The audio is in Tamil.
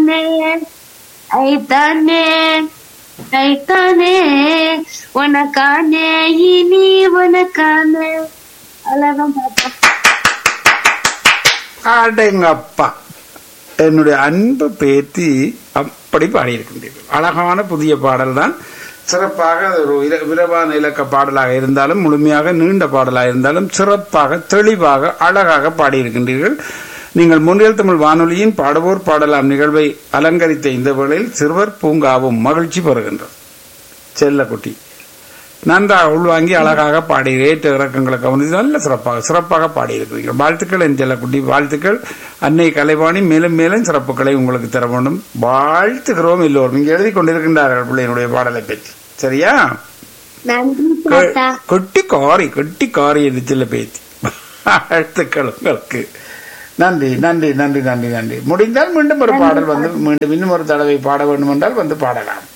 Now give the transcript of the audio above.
ஐத்தானே ஐத்தானே ஐத்தானே உனக்கானே இனி உனக்கானே. அழகா பாப்பா. அடேங்கப்பா, என்னுடைய அன்பு பேத்தி அப்படி பாடியிருக்கின்றீர்கள். அழகான புதிய பாடல் தான். சிறப்பாக ஒரு விரைவான இலக்க பாடலாக இருந்தாலும், முழுமையாக நீண்ட பாடலாக இருந்தாலும் சிறப்பாக தெளிவாக அழகாக பாடியிருக்கின்றீர்கள். நீங்கள் முன்னில் தமிழ் வானொலியின் பாடுவோர் பாடலாம் நிகழ்வை அலங்கரித்த இந்த வேளையில் சிறுவர் பூங்காவும் மகிழ்ச்சி பெறுகின்றது. செல்லக்குட்டி நன்றாக உள்வாங்கி அழகாக பாடி ஏற்ற இறக்கங்களை கவனித்து நல்ல சிறப்பாக பாடியிருக்கிறீர்கள். வாழ்த்துக்கள் என் செல்லக்குட்டி, வாழ்த்துக்கள். அன்னை கலைவாணி மேலும் மேலும் சிறப்புகளை உங்களுக்கு தர வேண்டும். வாழ்த்துக்கிறோம் எல்லோரும். இங்கே எழுதி கொண்டிருக்கின்றார்கள் பிள்ளையினுடைய பாடலை பற்றி. சரியா? கொட்டி காரி என்று செல்ல பேத்தி. வாழ்த்துக்கள் உங்களுக்கு. நன்றி நன்றி நன்றி நன்றி நன்றி. முடிந்தால் மீண்டும் ஒரு பாடல் வந்து மீண்டும் இன்னும் ஒரு தடவை பாட வேண்டும் என்றால் வந்து பாடலாம்.